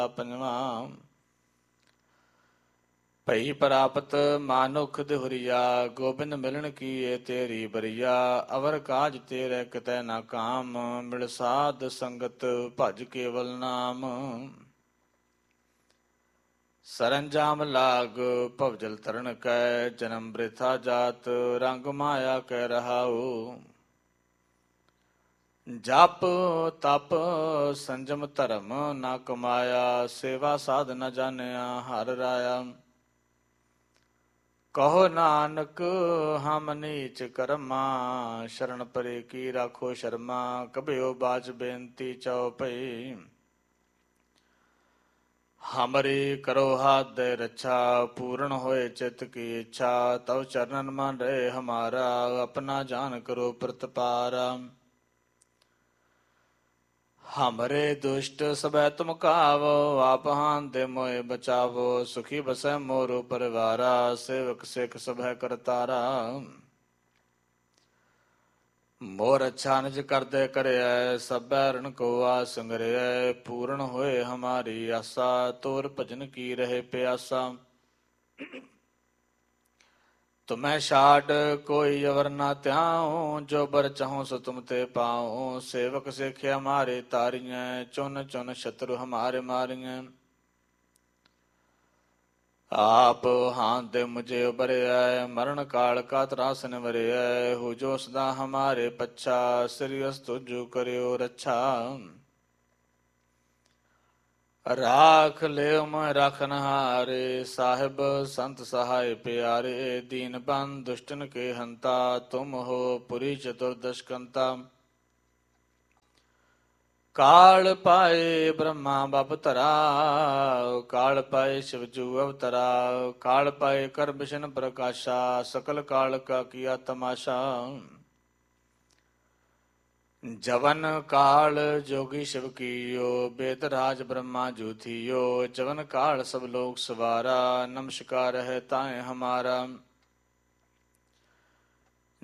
ਪੰਜਵਾਂ। ਭਈ ਪ੍ਰਾਪਤ ਮਾਨੁਖ ਦਿਹੁਰੀਆ, ਗੋਬਿੰਦ ਮਿਲਣ ਕੀ ਏ ਤੇਰੀ ਬਰੀਆ। ਅਵਰ ਕਾਜ ਤੇਰੇ ਕਿਤੈ ਨਾ ਕਾਮ, ਮਿਲ ਸਾਧ ਸੰਗਤ ਭਜ ਕੇਵਲ ਨਾਮ। ਸਰੰਜਾਮ ਲਾਗ ਭਵਜਲ ਤਰਨ ਕੈ, ਜਨਮ ਬ੍ਰਿਥਾ ਜਾਤ ਰੰਗ ਮਾਇਆ ਕੈ ਰਹਾਉ। ਜਪ ਤਪ ਸੰਜਮ ਧਰਮ ਨਾ ਕਮਾਇਆ, ਸੇਵਾ ਸਾਧ ਨ ਜਾਣਿਆ ਹਰਿ ਰਾਇਆ। ਕਹੋ ਨਾਨਕ ਹਮ ਨੀਚ ਕਰਮਾ, ਸ਼ਰਨ ਪਰੇ ਕੀ ਰਾਖੋ ਸ਼ਰਮਾ। ਕਭਿਓ ਬਾਚ ਬੇਨਤੀ ਚਉਪਈ, ਹਮਰੀ ਕਰੋ ਹਾਥ ਦੇ ਰੱਛਾ। ਪੂਰਨ ਹੋਏ ਚਿਤ ਕੀ ਇੱਛਾ, ਤਵ ਚਰਨਨ ਮਨ ਰਹੇ ਹਮਾਰਾ। ਆਪਣਾ ਜਾਨ ਕਰੋ ਪ੍ਰਤਪਾਰਾ, ਹਮਰੇ ਦੁਸ਼ਟ ਸਭੈ ਤੁਮ ਕਾਵੋ। ਆਪ ਹਾਨ ਦੇ ਮੋਏ ਬਚਾਵੋ, ਸੁਖੀ ਬਸੈ ਮੋਰੋ ਪਰਿਵਾਰਾ। ਸੇਵਕ ਸਿੱਖ ਸਭੈ ਕਰਤਾਰਾ, ਮੋਰ ਅੱਛਾ ਨਿਜ ਕਰਦੇ ਕਰਿਐ। ਸਭੈ ਰਣ ਕੋ ਆਸ ਸੰਗਰਿਐ, ਪੂਰਨ ਹੋਏ ਹਮਾਰੀ ਆਸਾ। ਤੋਰ ਭਜਨ ਕੀ ਰਹੇ ਪਿਆਸਾ, ਤੁਮੈ ਛਾਡ ਕੋਈ ਅਵਰ ਨਾ ਧਿਆਉ। ਜੋ ਬਰ ਚਾਹੋ ਸੋ ਤੁਮ ਤੇ ਪਾਉ। ਸੇਵਕ ਸਿੱਖ ਹਮਾਰੇ ਤਾਰੀਐ, ਚੁਨ ਚੁਨ ਸ਼ਤਰੂ ਹਮਾਰੇ ਮਾਰੀਐ। ਆਪ ਹਾਂ ਦੇ ਮੁਝੇ ਉਬਰਿਐ, ਮਰਨ ਕਾਲ ਕਾ ਤਰਾਸਨ ਵਰਿਐ। ਹੋ ਜੋ ਸਦਾ ਹਮਾਰੇ ਪੱਛਾ, ਸ੍ਰੀ ਅਸ ਤੁਜੁ ਕਰਿਓ ਰੱਛਾ। ਰਾਖ ਲਿਓ ਮੈਂ ਰਾਖਨਹਾਰੇ, ਸਾਹਿਬ ਸੰਤ ਸਹਾਇ ਪਿਆਰੇ। ਦੀਨ ਬੰਧ ਦੁਸ਼ਟਨ ਕੇ ਹੰਤਾ, ਤੁਮ ਹੋ ਪੁਰੀ ਚਤੁਰਦਸ਼ ਕੰਤਾ। ਕਾਲ ਪਾਏ ਬ੍ਰਹਮਾ ਬਪ ਧਰਾ, ਕਾਲ ਪਾਏ ਸ਼ਿਵ ਜੂ ਅਵਤਰਾ। ਕਾਲ ਪਾਏ ਕਰ ਬਿਸ਼ਨ ਪ੍ਰਕਾਸ਼ਾ, ਸਕਲ ਕਾਲ ਕਾ ਕੀਆ ਤਮਾਸ਼ਾ। ਜਵਨ ਕਾਲ ਜੋਗੀ ਸ਼ਿਵ ਕੀਓ, ਬੇਦ ਰਾਜ ਬ੍ਰਹਮਾ ਜੂਥੀਓ। ਜਵਨ ਕਾਲ ਸਭ ਲੋਕ ਸਵਾਰਾ, ਨਮਸਕਾਰ ਹੈ ਤਾਏ ਹਮਾਰਾ।